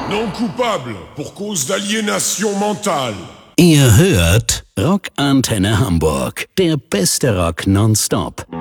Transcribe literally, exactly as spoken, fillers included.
Non coupable pour cause d'aliénation mentale. Ihr hört Rockantenne Hamburg, der beste Rock nonstop.